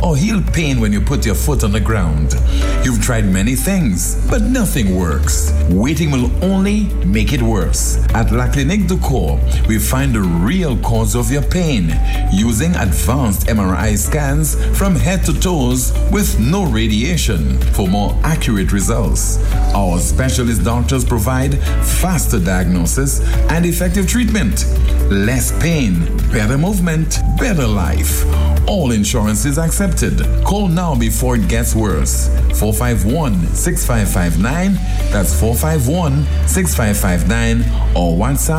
or heal pain when you put your foot on the ground. You've tried many things, but nothing works. Waiting will only make it worse. At La Clinique du Corps, we find the real cause of your pain using advanced MRI scans from head to toes with no radiation for more accurate results. Our specialist doctors provide faster diagnosis and effective treatment. Less pain, better movement, better life. All insurance is accepted. Call now before it gets worse. 451-6559. That's 451-6559 or WhatsApp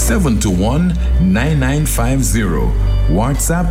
721-9950. WhatsApp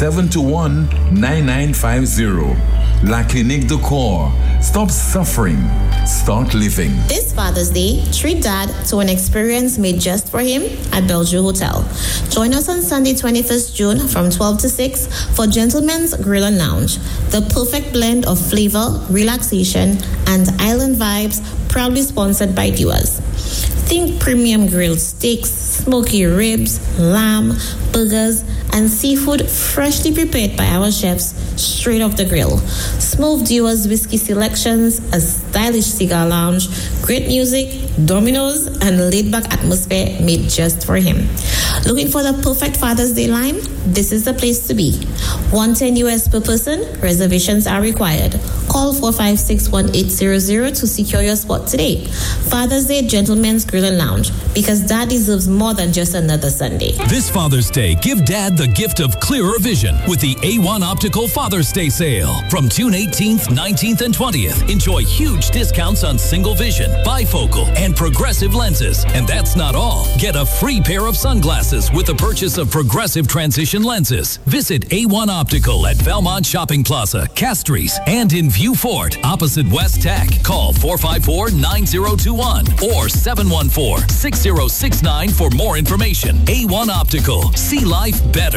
721-9950. La Clinique du Corps. Stop suffering. Start living. This Father's Day, treat Dad to an experience made just for him at Bellevue Hotel. Join us on Sunday, 21st June from 12 to 6 for Gentlemen's Grill and Lounge. The perfect blend of flavor, relaxation, and island vibes, proudly sponsored by Duas. Think premium grilled steaks, smoky ribs, lamb, burgers, and seafood freshly prepared by our chefs straight off the grill. Smooth Duos whiskey selections, a stylish cigar lounge, great music, dominoes, and laid-back atmosphere made just for him. Looking for the perfect Father's Day lime? This is the place to be. $110 US per person. Reservations are required. Call 456-1800 to secure your spot today. Father's Day Gentlemen's Grill and Lounge, because Dad deserves more than just another Sunday. This Father's Day, give Dad the gift of clearer vision with the A1 Optical Father's Day sale. From June 18th, 19th, and 20th, enjoy huge discounts on single vision, bifocal, and progressive lenses. And that's not all. Get a free pair of sunglasses with the purchase of progressive transition lenses. Visit A1 Optical at Belmont Shopping Plaza, Castries, and in View Fort, opposite West Tech. Call 454-9021 or 714-6069 for more information. A1 Optical. See life better.